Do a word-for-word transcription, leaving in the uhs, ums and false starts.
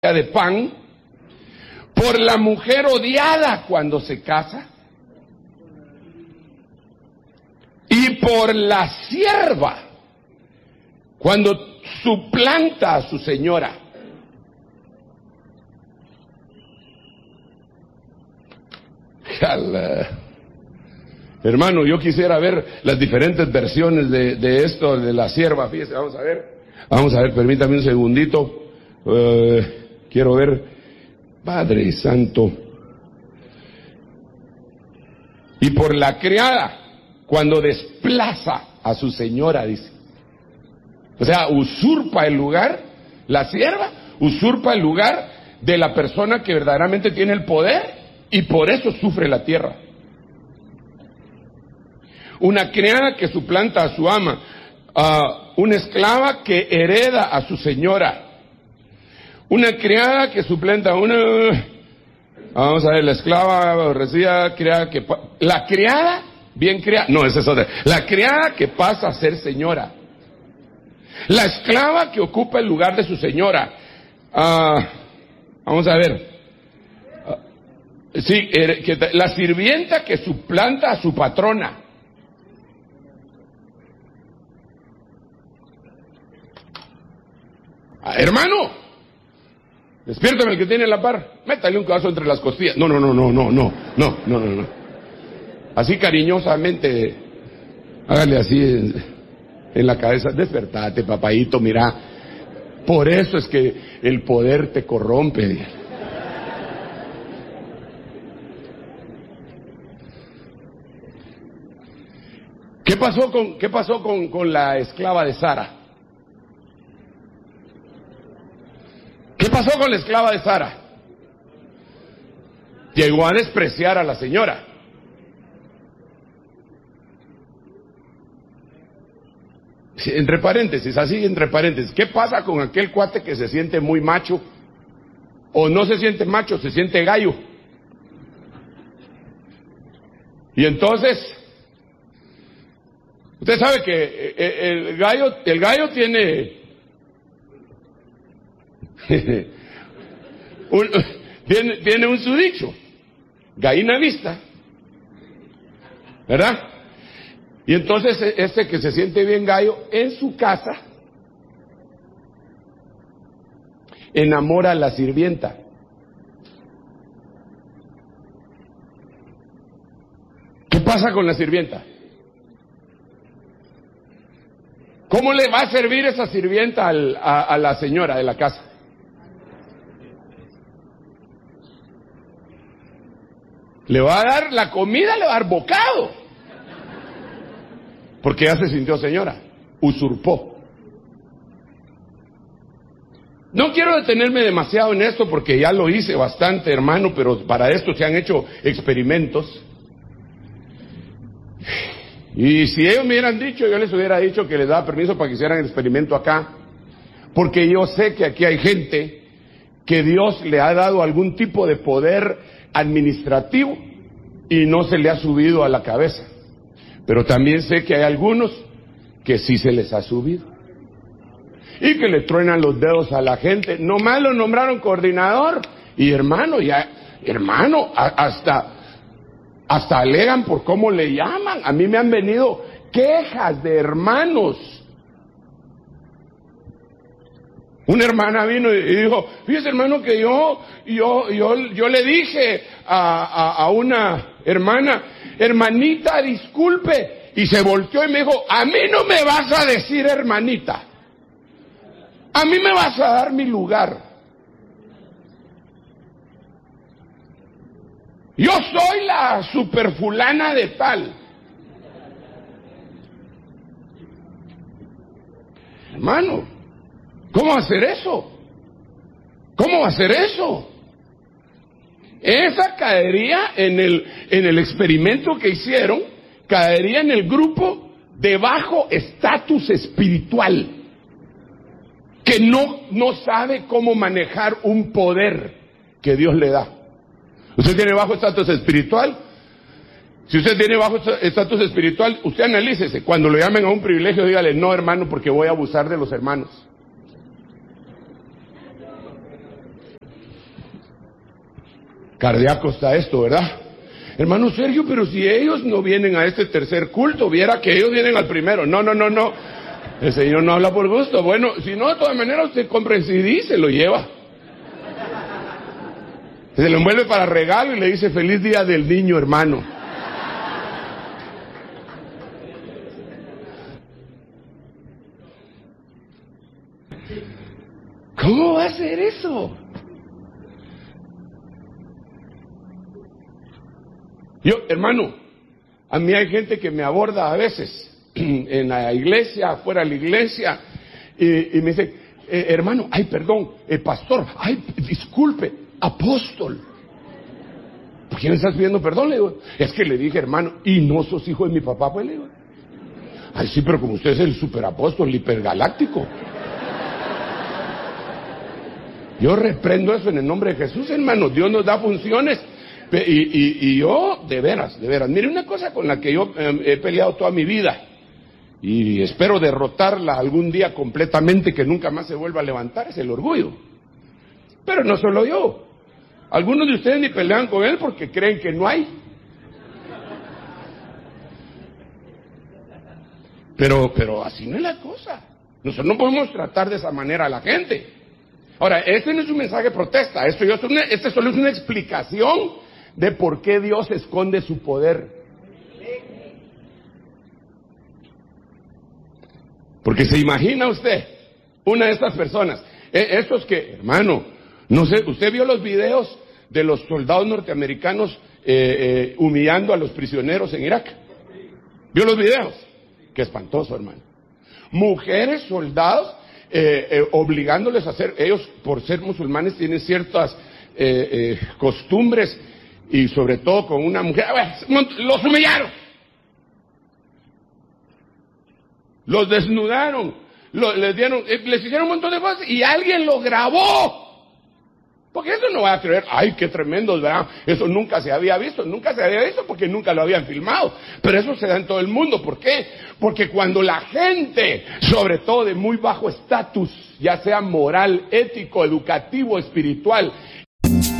de pan, por la mujer odiada cuando se casa, y por la sierva cuando suplanta a su señora. Jala. Hermano, yo quisiera ver las diferentes versiones de, de esto, de la sierva. Fíjese, vamos a ver. Vamos a ver, permítame un segundito. Uh, quiero ver. Padre Santo. Y por la criada, cuando desplaza a su señora, dice. O sea, usurpa el lugar, la sierva usurpa el lugar de la persona que verdaderamente tiene el poder, y por eso sufre la tierra. Una criada que suplanta a su ama, uh, una esclava que hereda a su señora, una criada que suplanta a una, vamos a ver, la esclava aborrecida, criada que, la criada bien criada, no, esa es otra, la criada que pasa a ser señora, la esclava que ocupa el lugar de su señora, uh, vamos a ver, uh, sí, eh, que, la sirvienta que suplanta a su patrona. Ah, hermano, despiértame el que tiene la par, métale un codazo entre las costillas. No, no, no, no, no, no, no, no, no, no. Así cariñosamente, hágale así en, en la cabeza, despertate, papayito, mira. Por eso es que el poder te corrompe. ¿Qué pasó con, qué pasó con, con la esclava de Sara? ¿Qué pasó con la esclava de Sara? Llegó a despreciar a la señora. Entre paréntesis, así entre paréntesis, ¿qué pasa con aquel cuate que se siente muy macho? O no se siente macho, se siente gallo. Y entonces, usted sabe que el gallo, el gallo tiene un, tiene, tiene un sudicho, gallina vista, ¿verdad? Y entonces este que se siente bien gallo en su casa enamora a la sirvienta. ¿Qué pasa con la sirvienta? ¿Cómo le va a servir esa sirvienta al, a, a la señora de la casa? Le va a dar la comida, le va a dar bocado. Porque ya se sintió señora, usurpó. No quiero detenerme demasiado en esto porque ya lo hice bastante, hermano, pero para esto se han hecho experimentos. Y si ellos me hubieran dicho, yo les hubiera dicho que les daba permiso para que hicieran el experimento acá. Porque yo sé que aquí hay gente que Dios le ha dado algún tipo de poder administrativo y no se le ha subido a la cabeza. Pero también sé que hay algunos que sí se les ha subido. Y que le truenan los dedos a la gente. Nomás lo nombraron coordinador. Y hermano, ya, hermano, a, hasta, hasta alegan por cómo le llaman. A mí me han venido quejas de hermanos. Una hermana vino y dijo, fíjese hermano que yo, yo, yo, yo le dije a, a, a una hermana, hermanita, disculpe, y se volteó y me dijo, a mí no me vas a decir hermanita, a mí me vas a dar mi lugar. Yo soy la superfulana de tal. Hermano, ¿cómo va a hacer eso? ¿Cómo va a hacer eso? Esa caería en el, en el experimento que hicieron, caería en el grupo de bajo estatus espiritual, que no, no sabe cómo manejar un poder que Dios le da. ¿Usted tiene bajo estatus espiritual? Si usted tiene bajo estatus espiritual, usted analícese. Cuando lo llamen a un privilegio, dígale, no hermano, porque voy a abusar de los hermanos. Cardíaco está esto, ¿verdad? Hermano Sergio, pero si ellos no vienen a este tercer culto, viera que ellos vienen al primero. No, no, no, no. El Señor no habla por gusto. Bueno, si no, de todas maneras usted compra el C D y se lo lleva. Se lo envuelve para regalo y le dice feliz día del niño, hermano. ¿Cómo va a ser eso? Yo, hermano, a mí hay gente que me aborda a veces en la iglesia, afuera de la iglesia, y, y me dice, eh, hermano, ay, perdón, eh, pastor, ay, disculpe, apóstol. ¿Por qué me estás pidiendo perdón? Le digo, es que le dije, hermano, y no sos hijo de mi papá, pues le digo. Ay, sí, pero como usted es el superapóstol, el hipergaláctico. Yo reprendo eso en el nombre de Jesús, hermano. Dios nos da funciones. Y, y, y yo, de veras, de veras. Mire, una cosa con la que yo eh, he peleado toda mi vida, y espero derrotarla algún día completamente, que nunca más se vuelva a levantar, es el orgullo. Pero no solo yo. Algunos de ustedes ni pelean con él porque creen que no hay. Pero, pero así no es la cosa. Nosotros no podemos tratar de esa manera a la gente. Ahora, este no es un mensaje de protesta, esto, yo, este solo es una explicación de por qué Dios esconde su poder. Porque se imagina usted, una de estas personas, estos que, hermano, no sé, usted vio los videos de los soldados norteamericanos eh, eh, humillando a los prisioneros en Irak. ¿Vio los videos? Qué espantoso, hermano. Mujeres, soldados, eh, eh, obligándoles a hacer, ellos por ser musulmanes tienen ciertas eh, eh, costumbres, y sobre todo con una mujer, los humillaron, los desnudaron, lo, les dieron, les hicieron un montón de cosas y alguien lo grabó. Porque eso no va a creer, ay, qué tremendo, ¿verdad? Eso nunca se había visto, nunca se había visto porque nunca lo habían filmado. Pero eso se da en todo el mundo. ¿Por qué? Porque cuando la gente, sobre todo de muy bajo estatus, ya sea moral, ético, educativo, espiritual,